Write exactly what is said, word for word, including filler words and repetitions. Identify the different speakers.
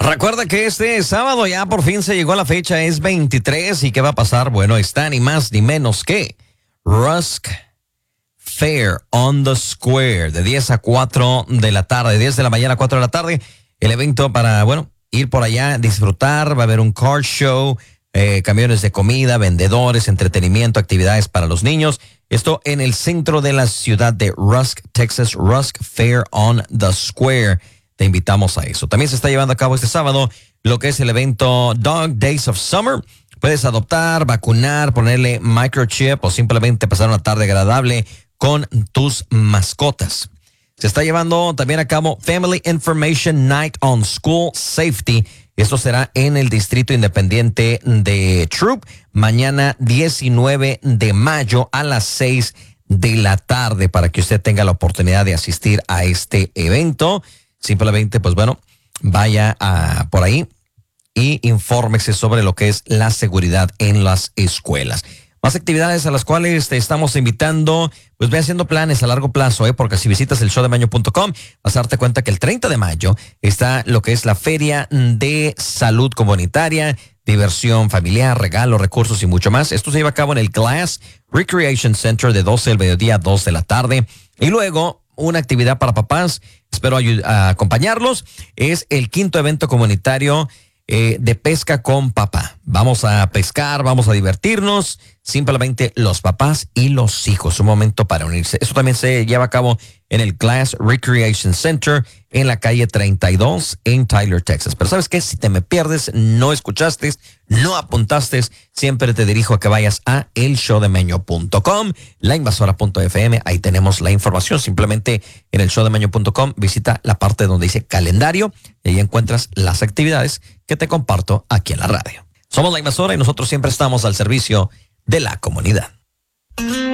Speaker 1: Recuerda que este sábado ya por fin se llegó a la fecha, es veintitrés. ¿Y qué va a pasar? Bueno, está ni más ni menos que Rusk Fair on the Square, de diez a cuatro de la tarde, diez de la mañana a cuatro de la tarde. El evento para, bueno, ir por allá, disfrutar. Va a haber un car show, eh, camiones de comida, vendedores, entretenimiento, actividades para los niños. Esto en el centro de la ciudad de Rusk, Texas. Rusk Fair on the Square. Te invitamos a eso. También se está llevando a cabo este sábado lo que es el evento Dog Days of Summer. Puedes adoptar, vacunar, ponerle microchip o simplemente pasar una tarde agradable con tus mascotas. Se está llevando también a cabo Family Information Night on School Safety. Esto será en el Distrito Independiente de Troop, mañana diecinueve de mayo a las seis de la tarde, para que usted tenga la oportunidad de asistir a este evento. Simplemente, pues bueno, vaya a, por ahí y infórmese sobre lo que es la seguridad en las escuelas. Más actividades a las cuales te estamos invitando, pues ve haciendo planes a largo plazo, ¿eh? Porque si visitas el show de maño punto com, vas a darte cuenta que el treinta de mayo está lo que es la Feria de Salud Comunitaria, diversión familiar, regalos, recursos y mucho más. Esto se lleva a cabo en el Glass Recreation Center de doce del mediodía a dos de la tarde. Y luego, una actividad para papás, espero ayud- a acompañarlos, es el quinto evento comunitario eh, de pesca con papá. Vamos a pescar, vamos a divertirnos, simplemente los papás y los hijos. Un momento para unirse. Eso también se lleva a cabo en el Glass Recreation Center en la calle treinta y dos en Tyler, Texas. Pero ¿sabes qué? Si te me pierdes, no escuchaste, no apuntaste, siempre te dirijo a que vayas a el show de maño punto com, la invasora punto f m. Ahí tenemos la información. Simplemente en el show de maño punto com visita la parte donde dice calendario y ahí encuentras las actividades que te comparto aquí en la radio. Somos la invasora y nosotros siempre estamos al servicio de la comunidad.